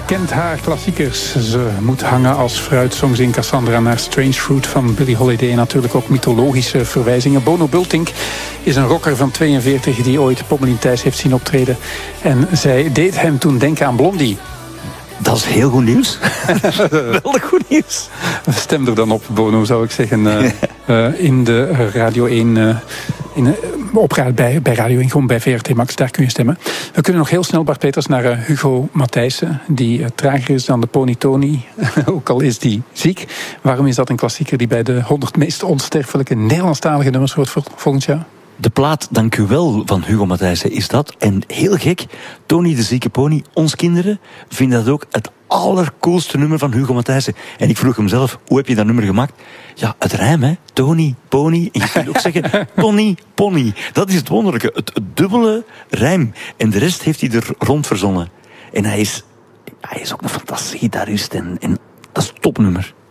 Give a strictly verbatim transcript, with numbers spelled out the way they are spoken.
kent haar klassiekers. Ze moet hangen als fruitsongs in Cassandra naar Strange Fruit van Billie Holiday. En natuurlijk ook mythologische verwijzingen. Bono Bultink is een rocker van tweeënveertig die ooit Pommelien Thijs heeft zien optreden. En zij deed hem toen denken aan Blondie. Dat is heel goed nieuws. Wel goed nieuws. Stem er dan op, Bono, zou ik zeggen. Uh, uh, in de Radio één... Uh, in, uh, op, bij, bij Radio één, gewoon bij V R T Max, daar kun je stemmen. We kunnen nog heel snel, Bart Peters, naar uh, Hugo Matthijssen, die uh, trager is dan de Pony Tony, ook al is die ziek. Waarom is dat een klassieker die bij de honderd meest onsterfelijke Nederlandstalige nummers hoort voor volgend jaar? De plaat Dank u wel van Hugo Matthijssen is dat. En heel gek, Tony de Zieke Pony, ons kinderen, vinden dat ook het allercoolste nummer van Hugo Matthijssen. En ik vroeg hem zelf, hoe heb je dat nummer gemaakt? Ja, het rijm, hè. Tony, Pony. En je kunt ook zeggen, Tony, Pony. Dat is het wonderlijke. Het, het dubbele rijm. En de rest heeft hij er rond verzonnen. En hij is, hij is ook een fantastische gitarist. En, en dat is een topnummer.